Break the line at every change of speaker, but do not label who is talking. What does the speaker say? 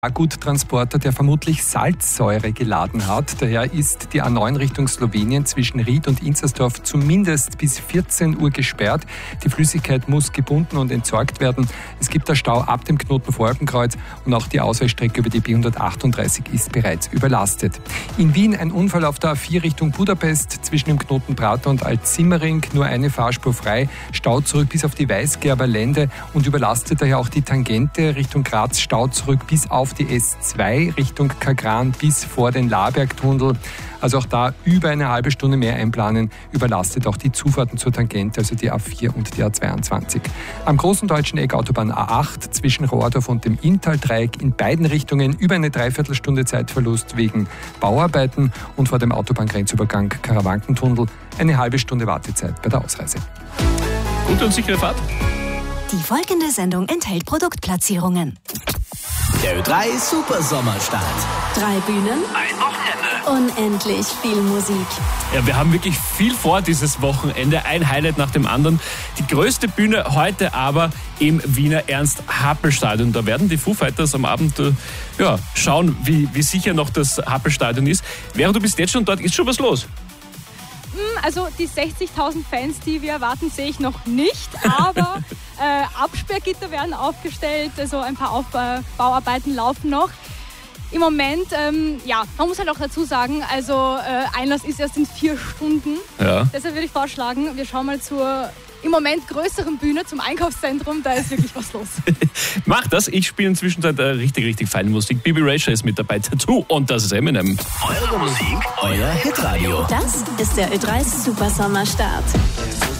Guttransporter, der vermutlich Salzsäure geladen hat. Daher ist die A9 Richtung Slowenien zwischen Ried und Inzersdorf zumindest bis 14 Uhr gesperrt. Die Flüssigkeit muss gebunden und entsorgt werden. Es gibt da Stau ab dem Knoten Voralpenkreuz und auch die Ausweichstrecke über die B138 ist bereits überlastet. In Wien ein Unfall auf der A4 Richtung Budapest zwischen dem Knoten Prater und Alt-Simmering. Nur eine Fahrspur frei. Stau zurück bis auf die Weißgerber Lände und überlastet daher auch die Tangente Richtung Graz. Stau zurück bis auf die S2 Richtung Kagran bis vor den Labergtunnel. Also auch da über eine halbe Stunde mehr einplanen, überlastet auch die Zufahrten zur Tangente, also die A4 und die A22. Am großen deutschen Eck Autobahn A8 zwischen Rohrdorf und dem Inntal-Dreieck in beiden Richtungen über eine Dreiviertelstunde Zeitverlust wegen Bauarbeiten und vor dem Autobahngrenzübergang Karawankentunnel eine halbe Stunde Wartezeit bei der Ausreise.
Gute und sichere Fahrt.
Die folgende Sendung enthält Produktplatzierungen.
Der Ö3 Super Sommerstart.
3 Bühnen,
Ein Wochenende.
unendlich viel Musik.
Ja, wir haben wirklich viel vor dieses Wochenende. Ein Highlight nach dem anderen. Die größte Bühne heute aber im Wiener Ernst-Happel-Stadion. Da werden die Foo Fighters am Abend schauen, wie sicher noch das Happel-Stadion ist. Während du bist jetzt schon dort, ist schon was los?
Also die 60.000 Fans, die wir erwarten, sehe ich noch nicht. Aber Absperrgitter werden aufgestellt, also ein paar Bauarbeiten laufen noch. Im Moment, man muss halt auch dazu sagen, also Einlass ist erst in 4 Stunden.
Ja.
Deshalb würde ich vorschlagen, wir schauen mal zur im Moment größeren Bühne, zum Einkaufszentrum. Da ist wirklich was los.
Mach das. Ich spiele inzwischen richtig, richtig feine Musik. Bibi Rachel ist mit dabei, Tattoo und das ist Eminem.
Eure Musik, euer Hitradio.
Das ist der Ö3 Super Sommerstart.